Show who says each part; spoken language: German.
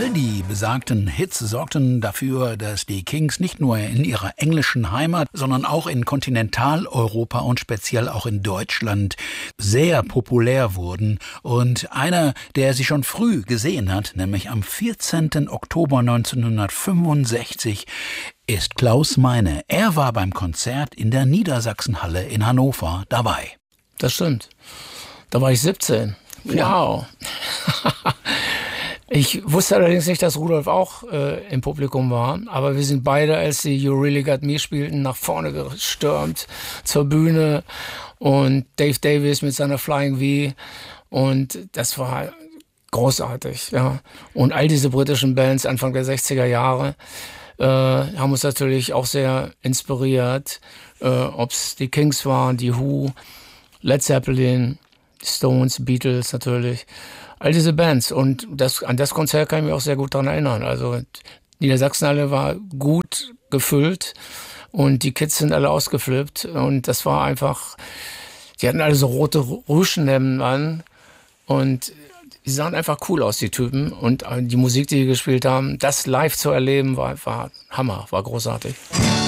Speaker 1: All die besagten Hits sorgten dafür, dass die Kings nicht nur in ihrer englischen Heimat, sondern auch in Kontinentaleuropa und speziell auch in Deutschland sehr populär wurden. Und einer, der sie schon früh gesehen hat, nämlich am 14. Oktober 1965, ist Klaus Meine. Er war beim Konzert in der Niedersachsenhalle in Hannover dabei.
Speaker 2: Das stimmt. Da war ich 17. Wow. Ich wusste allerdings nicht, dass Rudolf auch im Publikum war, aber wir sind beide, als die You Really Got Me spielten, nach vorne gestürmt zur Bühne und Dave Davies mit seiner Flying V und das war großartig, ja. Und all diese britischen Bands Anfang der 60er Jahre haben uns natürlich auch sehr inspiriert, ob es die Kings waren, die Who, Led Zeppelin, Stones, Beatles natürlich. All diese Bands. Und an das Konzert kann ich mich auch sehr gut daran erinnern. Also Niedersachsenhalle war gut gefüllt und die Kids sind alle ausgeflippt. Und das war einfach, die hatten alle so rote Rüschenhemden an und die sahen einfach cool aus, die Typen. Und die Musik, die gespielt haben, das live zu erleben, war Hammer, war großartig.